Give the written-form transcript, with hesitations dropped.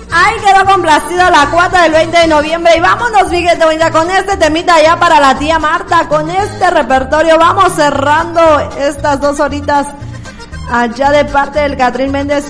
Ahí quedó complacida la cuata del 20 de noviembre. Y vámonos, fíjate, bonita, con este temita ya para la tía Marta. Con este repertorio vamos cerrando estas 2 horitas allá de parte del Catrín Méndez.